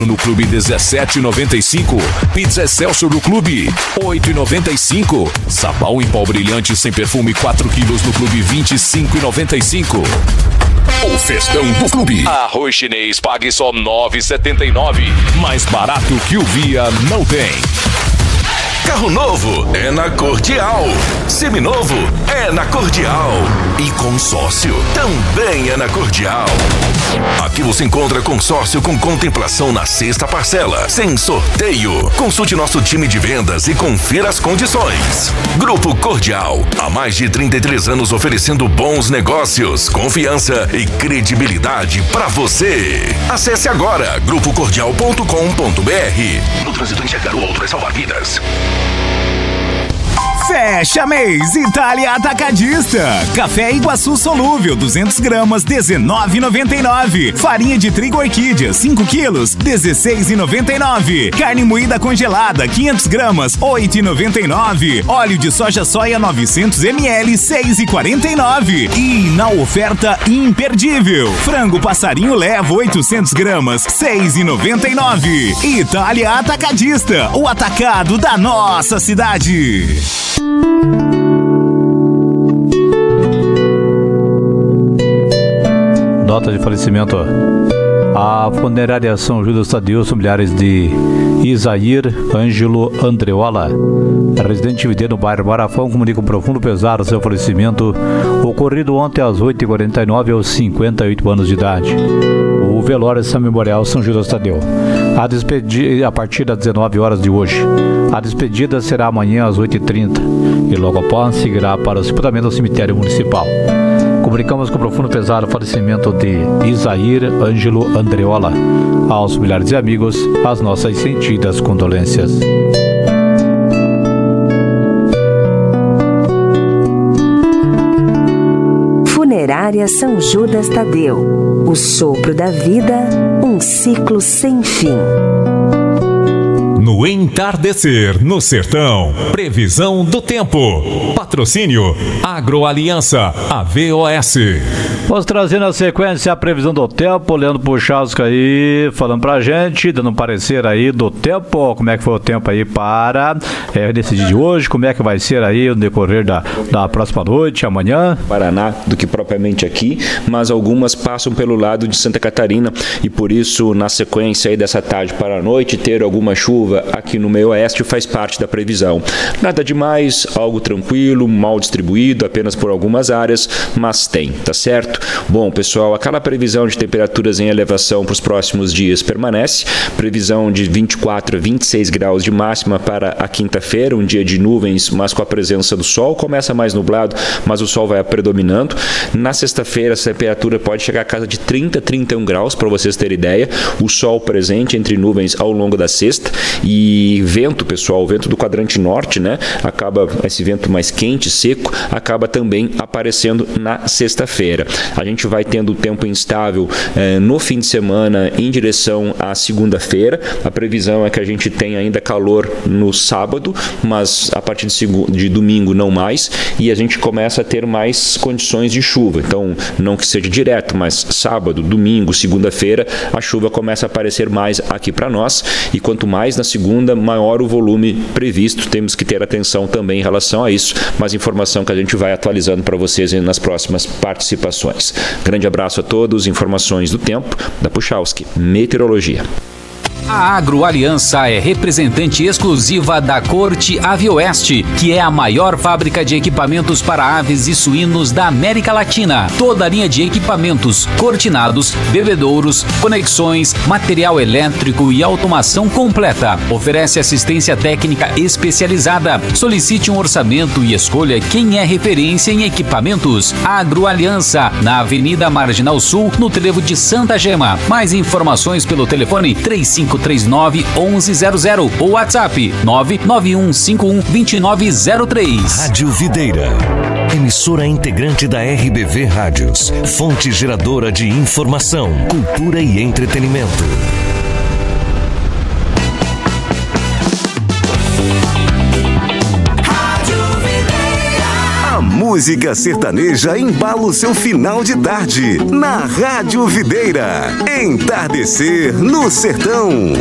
No Clube 17,95. Pizza Excelsior no Clube 8,95. Sabão em pó brilhante sem perfume 4 quilos no Clube 25,95. O festão do Clube. Arroz chinês pague só 9,79. Mais barato que o Via não tem. Carro novo é na Cordial. Seminovo é na Cordial. E consórcio também é na Cordial. Aqui você encontra consórcio com contemplação na sexta parcela, sem sorteio. Consulte nosso time de vendas e confira as condições. Grupo Cordial, há mais de 33 anos oferecendo bons negócios, confiança e credibilidade para você. Acesse agora grupocordial.com.br. No trânsito enxergar o outro é salvar vidas. Fecha mês Itália Atacadista. Café Iguaçu solúvel 200 gramas 19,99. Farinha de trigo orquídea 5 quilos 16,99. Carne moída congelada 500 gramas 8,99. Óleo de soja 900 ml 6,49. E na oferta imperdível, frango passarinho leva 800 gramas 6,99. Itália Atacadista, o atacado da nossa cidade. Nota de falecimento. A funerária São Judas Tadeu, familiares de Isair Ângelo Andreola, residente de no bairro Barafão, comunica um profundo pesar ao seu falecimento, ocorrido ontem às 8h49 aos 58 anos de idade. O velório São Memorial São Judas Tadeu. A partir das 19 horas de hoje. A despedida será amanhã às 8h30 e logo após seguirá para o sepultamento do cemitério municipal. Comunicamos com profundo pesar o falecimento de Isair Ângelo Andreola. Aos familiares e amigos, as nossas sentidas condolências. Funerária São Judas Tadeu. O sopro da vida, um ciclo sem fim. No entardecer, no sertão, previsão do tempo. Patrocínio Agroaliança, AVOS. Vamos trazer na sequência a previsão do tempo. Leandro Puchalski aí falando pra gente, dando um parecer aí do tempo. Como é que foi o tempo aí para nesse dia de hoje? Como é que vai ser aí no decorrer da próxima noite, amanhã? Paraná do que propriamente aqui, mas algumas passam pelo lado de Santa Catarina e por isso na sequência aí dessa tarde para a noite ter alguma chuva aqui no meio oeste faz parte da previsão. Nada demais, algo tranquilo, mal distribuído, apenas por algumas áreas, mas tem, tá certo? Bom, pessoal, aquela previsão de temperaturas em elevação para os próximos dias permanece, previsão de 24 a 26 graus de máxima para a quinta-feira, um dia de nuvens, mas com a presença do sol, começa mais nublado, mas o sol vai predominando. Na sexta-feira, essa temperatura pode chegar a casa de 30 a 31 graus, para vocês terem ideia, o sol presente entre nuvens ao longo da sexta. E vento, pessoal, o vento do quadrante norte, né? Acaba, esse vento mais quente, seco, acaba também aparecendo na sexta-feira. A gente vai tendo tempo instável no fim de semana em direção à segunda-feira. A previsão é que a gente tenha ainda calor no sábado, mas a partir de domingo não mais. E a gente começa a ter mais condições de chuva. Então, não que seja direto, mas sábado, domingo, segunda-feira, a chuva começa a aparecer mais aqui para nós. E quanto mais na segunda, maior o volume previsto. Temos que ter atenção também em relação a isso, mas informação que a gente vai atualizando para vocês nas próximas participações. Grande abraço a todos, informações do tempo da Puchalski, Meteorologia. A Agroaliança é representante exclusiva da Corte Avioeste, que é a maior fábrica de equipamentos para aves e suínos da América Latina. Toda a linha de equipamentos, cortinados, bebedouros, conexões, material elétrico e automação completa. Oferece assistência técnica especializada. Solicite um orçamento e escolha quem é referência em equipamentos. Agroaliança, na Avenida Marginal Sul, no trevo de Santa Gema. Mais informações pelo telefone 3539-1100 ou WhatsApp 99151-2903. Rádio Videira, emissora integrante da RBV Rádios, fonte geradora de informação, cultura e entretenimento. música sertaneja embala o seu final de tarde na Rádio Videira. Entardecer no Sertão.